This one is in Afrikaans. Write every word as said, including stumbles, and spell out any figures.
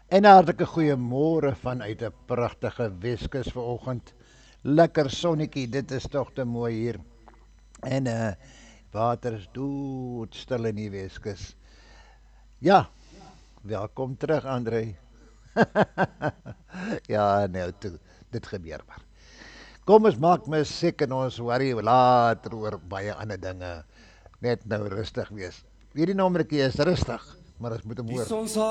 En 'n hartlike goeiemôre vanuit 'n pragtige Weskus vanoggend. Lekker sonnetjie, dit is tog te mooi hier. En uh water is doodstil in die Weskus. Ja, welkom terug Andrei. Ja, nou toe, dit gebeur maar. Kom ons maak musiek en ons worry later oor baie ander dinge. Net nou rustig wees. Hierdie nommertjie is rustig, maar ons moet hom hoor.